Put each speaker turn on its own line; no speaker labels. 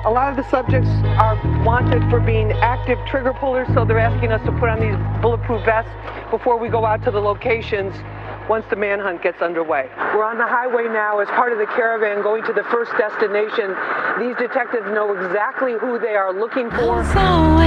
A lot of the subjects are wanted for being active trigger pullers, so they're asking us to put on these bulletproof vests before we go out to the locations once the manhunt gets underway. We're on the highway now as part of the caravan going to the first destination. These detectives know exactly who they are looking for.